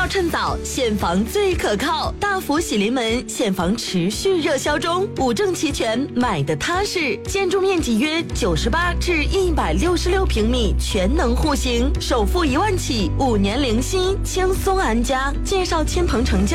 要趁早，现房最可靠。大福喜临门，现房持续热销中，五证齐全，买的踏实。建筑面积约98至166平米，全能户型，首付1万起，5年零息，轻松安家。介绍亲朋成家。